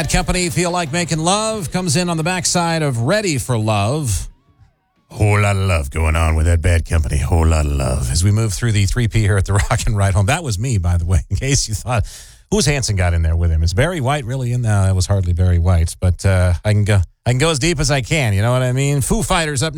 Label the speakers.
Speaker 1: Bad Company, Feel Like Making Love, comes in on the backside of Ready for Love. Whole lot of love going on with that Bad Company. Whole lot of love. As we move through the 3P here at the Rock and Ride Home. That was me, by the way, in case you thought, who's Hanson got in there with him? Is Barry White really in there? It was hardly Barry White, but I can go as deep as I can. You know what I mean? Foo Fighters up next.